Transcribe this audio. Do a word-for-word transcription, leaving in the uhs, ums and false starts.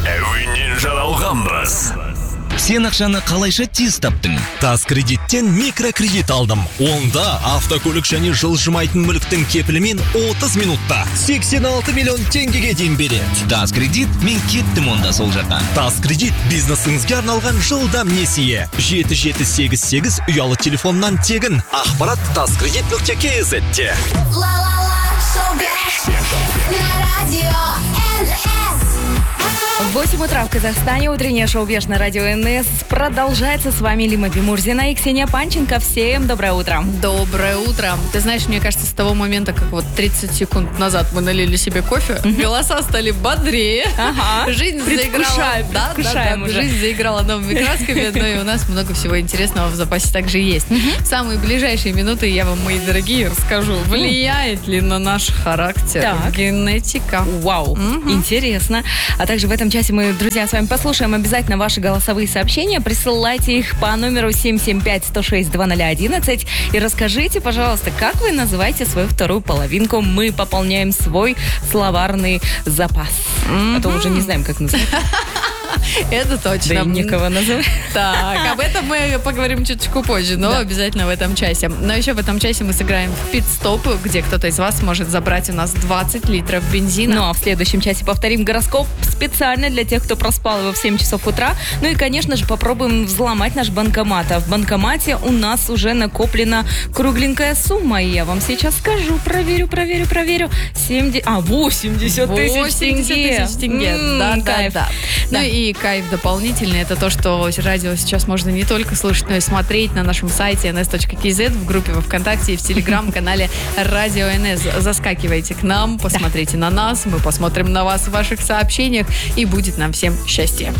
әуеннен жаралғанбыз. Сен ақшаны қалайша тез таптың? Тас кредиттен микрокредит алдым. Онда автокөлік және жылжымайтын мүліктің кепілімен отыз минутта сексен алты миллион теңгеге дейін береді. Тас кредит, мен кеттім онда сол жаққа. Тас кредит бизнесіңізге арналған жылдам несие. жеті жеті сегіз сегіз ұялы телефоннан тегін. Ақпарат таскредит нүкте кз-те. В восемь утра в Казахстане утреннее шоу «Веш» на радио эн эс продолжается. С вами Лима Бимурзина и Ксения Панченко. Всем доброе утро. Доброе утро. Ты знаешь, мне кажется, с того момента, как вот тридцать секунд назад мы налили себе кофе, mm-hmm. голоса стали бодрее. Ага. Жизнь заиграла. Да, да, да, уже. Жизнь заиграла новыми красками, но и у нас много всего интересного в запасе также есть. Mm-hmm. В самые ближайшие минуты я вам, мои дорогие, расскажу, влияет ли на наш характер так. генетика. Вау, mm-hmm. интересно. А также в этом часе мы, друзья, с вами послушаем обязательно ваши голосовые сообщения. Присылайте их по номеру семь семь пять сто шесть два ноль одиннадцать и расскажите, пожалуйста, как вы называете свою вторую половинку. Мы пополняем свой словарный запас. Mm-hmm. А то уже не знаем, как называть. Это точно. Да и некого называть. Так, об этом мы поговорим чуточку позже, но да. обязательно в этом часе. Но еще в этом часе мы сыграем в пит-стоп, где кто-то из вас может забрать у нас двадцать литров бензина. Ну а в следующем часе повторим гороскоп специально для тех, кто проспал его в семь часов утра. Ну и, конечно же, попробуем взломать наш банкомат. А в банкомате у нас уже накоплена кругленькая сумма. И я вам сейчас скажу, проверю, проверю, проверю. семьдесят, а, восемьдесят тысяч тенге. восемьдесят тысяч тенге. Да, да, кайф. да. Ну да. и кайф дополнительный, это то, что радио сейчас можно не только слушать, но и смотреть на нашем сайте эн эс точка кей зет, в группе во ВКонтакте и в Телеграм-канале Радио эн эс. Заскакивайте к нам, посмотрите да. на нас, мы посмотрим на вас в ваших сообщениях, и будет нам всем счастье.